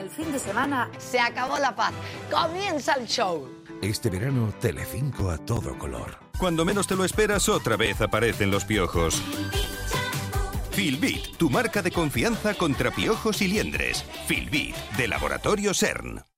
el fin de semana. Se acabó la paz. Comienza el show. Este verano, Telecinco a todo color. Cuando menos te lo esperas, otra vez aparecen los piojos. Filbit, tu marca de confianza contra piojos y liendres. Filbit, de Laboratorio CERN.